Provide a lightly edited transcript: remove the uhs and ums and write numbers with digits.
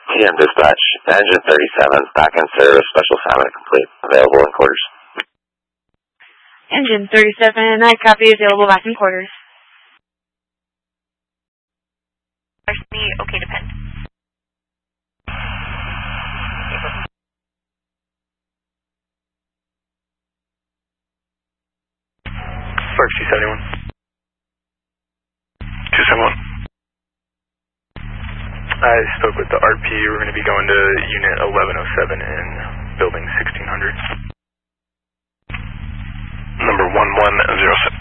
TM dispatch, engine 37, back in service, special assignment complete, available in quarters. Engine 37, I copy, available back in quarters. Okay, depend. Spark 271. 271. I spoke with the RP. We're going to be going to Unit 1107 in Building 1600. Number 1106.